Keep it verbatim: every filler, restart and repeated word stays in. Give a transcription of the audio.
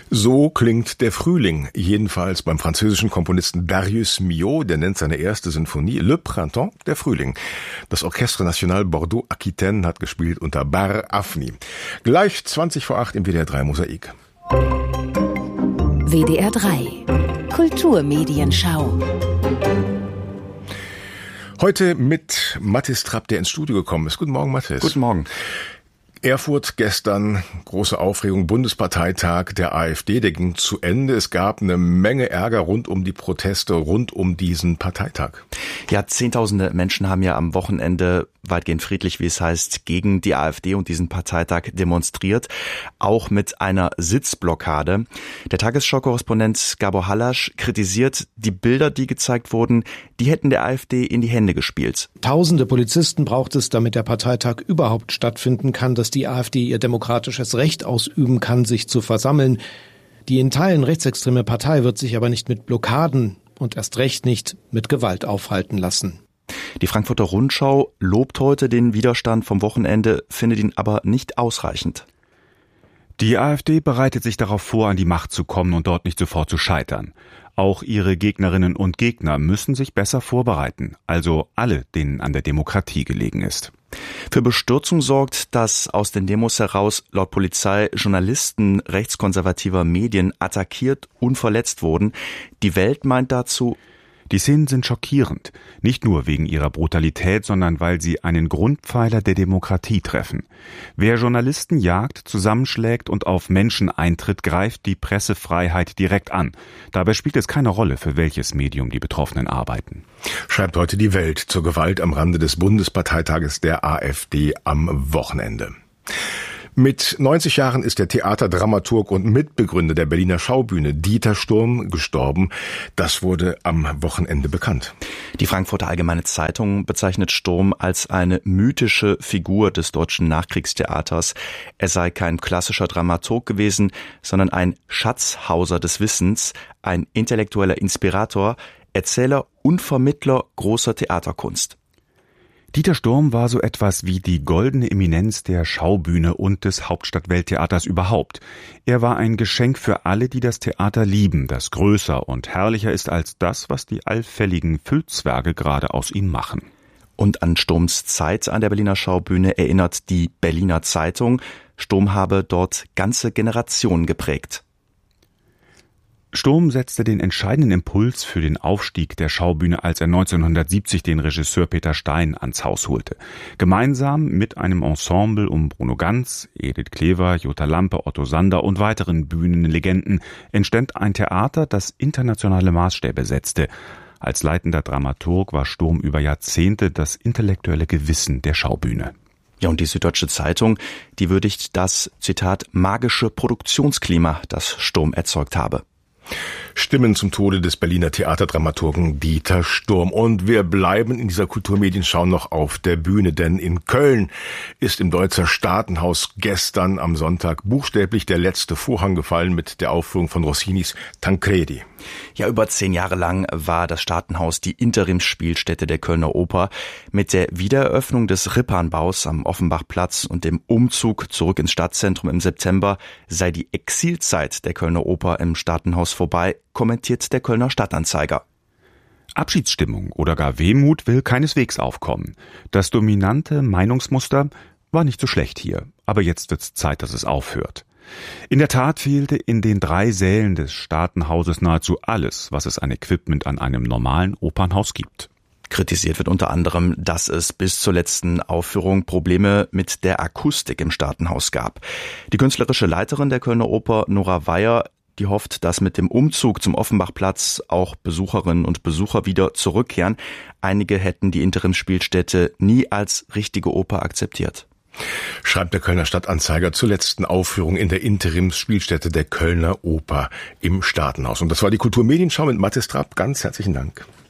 So klingt der Frühling, jedenfalls beim französischen Komponisten Darius Milhaud, der nennt seine erste Sinfonie Le Printemps, der Frühling. Das Orchestre National Bordeaux-Aquitaine hat gespielt unter Bar Afni. Gleich zwanzig vor acht im W D R drei Mosaik. W D R drei Kulturmedienschau. Heute mit Mathis Trapp, der ins Studio gekommen ist. Guten Morgen, Mathis. Guten Morgen. Erfurt gestern, große Aufregung, Bundesparteitag der AfD, der ging zu Ende. Es gab eine Menge Ärger rund um die Proteste, rund um diesen Parteitag. Ja, zehntausende Menschen haben ja am Wochenende weitgehend friedlich, wie es heißt, gegen die AfD und diesen Parteitag demonstriert, auch mit einer Sitzblockade. Der Tagesschau-Korrespondent Gabor Hallasch kritisiert, die Bilder, die gezeigt wurden, die hätten der AfD in die Hände gespielt. Tausende Polizisten braucht es, damit der Parteitag überhaupt stattfinden kann, dass die AfD ihr demokratisches Recht ausüben kann, sich zu versammeln. Die in Teilen rechtsextreme Partei wird sich aber nicht mit Blockaden und erst recht nicht mit Gewalt aufhalten lassen. Die Frankfurter Rundschau lobt heute den Widerstand vom Wochenende, findet ihn aber nicht ausreichend. Die AfD bereitet sich darauf vor, an die Macht zu kommen und dort nicht sofort zu scheitern. Auch ihre Gegnerinnen und Gegner müssen sich besser vorbereiten, also alle, denen an der Demokratie gelegen ist. Für Bestürzung sorgt, dass aus den Demos heraus laut Polizei Journalisten rechtskonservativer Medien attackiert und verletzt wurden. Die Welt meint dazu: Die Szenen sind schockierend, nicht nur wegen ihrer Brutalität, sondern weil sie einen Grundpfeiler der Demokratie treffen. Wer Journalisten jagt, zusammenschlägt und auf Menschen eintritt, greift die Pressefreiheit direkt an. Dabei spielt es keine Rolle, für welches Medium die Betroffenen arbeiten. Schreibt heute die Welt zur Gewalt am Rande des Bundesparteitages der AfD am Wochenende. Mit neunzig Jahren ist der Theaterdramaturg und Mitbegründer der Berliner Schaubühne Dieter Sturm gestorben. Das wurde am Wochenende bekannt. Die Frankfurter Allgemeine Zeitung bezeichnet Sturm als eine mythische Figur des deutschen Nachkriegstheaters. Er sei kein klassischer Dramaturg gewesen, sondern ein Schatzhauser des Wissens, ein intellektueller Inspirator, Erzähler und Vermittler großer Theaterkunst. Dieter Sturm war so etwas wie die goldene Eminenz der Schaubühne und des Hauptstadt-Welttheaters überhaupt. Er war ein Geschenk für alle, die das Theater lieben, das größer und herrlicher ist als das, was die allfälligen Füllzwerge gerade aus ihm machen. Und an Sturms Zeit an der Berliner Schaubühne erinnert die Berliner Zeitung, Sturm habe dort ganze Generationen geprägt. Sturm setzte den entscheidenden Impuls für den Aufstieg der Schaubühne, als er neunzehnhundertsiebzig den Regisseur Peter Stein ans Haus holte. Gemeinsam mit einem Ensemble um Bruno Ganz, Edith Klever, Jutta Lampe, Otto Sander und weiteren Bühnenlegenden entstand ein Theater, das internationale Maßstäbe setzte. Als leitender Dramaturg war Sturm über Jahrzehnte das intellektuelle Gewissen der Schaubühne. Ja, und die Süddeutsche Zeitung, die würdigt das, Zitat, magische Produktionsklima, das Sturm erzeugt habe. Stimmen zum Tode des Berliner Theaterdramaturgen Dieter Sturm. Und wir bleiben in dieser Kulturmedienschau noch auf der Bühne, denn in Köln ist im Deutzer Staatenhaus gestern am Sonntag buchstäblich der letzte Vorhang gefallen mit der Aufführung von Rossinis Tancredi. Ja, über zehn Jahre lang war das Staatenhaus die Interimsspielstätte der Kölner Oper. Mit der Wiedereröffnung des Rippanbaus am Offenbachplatz und dem Umzug zurück ins Stadtzentrum im September sei die Exilzeit der Kölner Oper im Staatenhaus vorbei, kommentiert der Kölner Stadtanzeiger. Abschiedsstimmung oder gar Wehmut will keineswegs aufkommen. Das dominante Meinungsmuster war nicht so schlecht hier, aber jetzt wird's Zeit, dass es aufhört. In der Tat fehlte in den drei Sälen des Staatenhauses nahezu alles, was es an Equipment an einem normalen Opernhaus gibt. Kritisiert wird unter anderem, dass es bis zur letzten Aufführung Probleme mit der Akustik im Staatenhaus gab. Die künstlerische Leiterin der Kölner Oper, Nora Weyer, die hofft, dass mit dem Umzug zum Offenbachplatz auch Besucherinnen und Besucher wieder zurückkehren. Einige hätten die Interimsspielstätte nie als richtige Oper akzeptiert. Schreibt der Kölner Stadtanzeiger zur letzten Aufführung in der Interimsspielstätte der Kölner Oper im Staatenhaus. Und das war die Kulturmedienschau mit Mathis Trapp. Ganz herzlichen Dank.